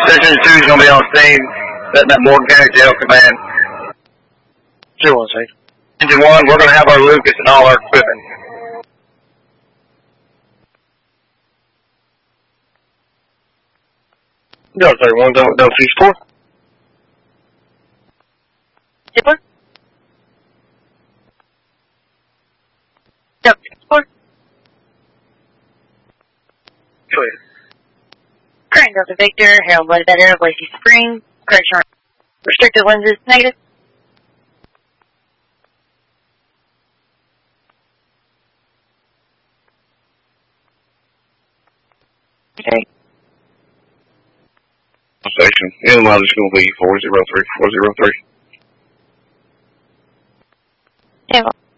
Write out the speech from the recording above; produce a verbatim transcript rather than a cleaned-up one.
Station two is going to be on scene, setting up Morgan County Jail Command. Zero one six. Engine one, we're going to have our Lucas and all our equipment. Delta thirty-one, Delta Delta sixty-four. Zipper. Delta sixty-four. Clear. Current Delta Victor, Harold Ledbetter, Lacey Spring, correction, restricted lenses, negative. Okay. Station. In line is going to be four zero three, four zero three. Yeah.